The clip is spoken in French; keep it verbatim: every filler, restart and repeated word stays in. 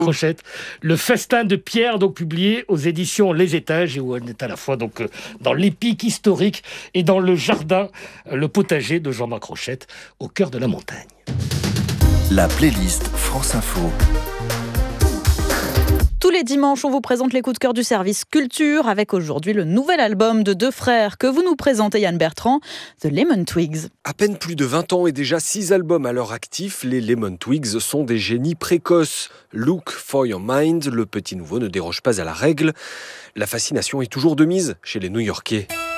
Crochette, le festin de Pierre, donc publié aux éditions Les Étages, et où on est à la fois donc dans l'épique historique et dans le jardin, le potager de Jean-Marc Crochette, au cœur de la montagne. La playlist France Info. Tous les dimanches, on vous présente les coups de cœur du service culture, avec aujourd'hui le nouvel album de deux frères que vous nous présentez, Yann Bertrand, The Lemon Twigs. À peine plus de vingt ans et déjà six albums à leur actif, les Lemon Twigs sont des génies précoces. Look for your mind, le petit nouveau ne déroge pas à la règle. La fascination est toujours de mise chez les New-Yorkais.